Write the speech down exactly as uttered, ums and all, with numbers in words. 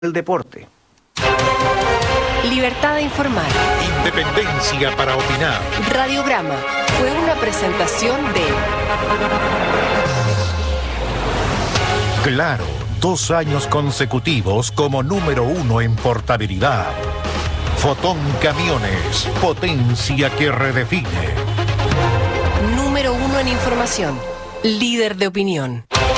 el deporte. Libertad de informar. Independencia para opinar. Radiograma fue una presentación de... Claro, dos años consecutivos como número uno en portabilidad. Fotón Camiones, potencia que redefine. Número uno en información. Líder de opinión.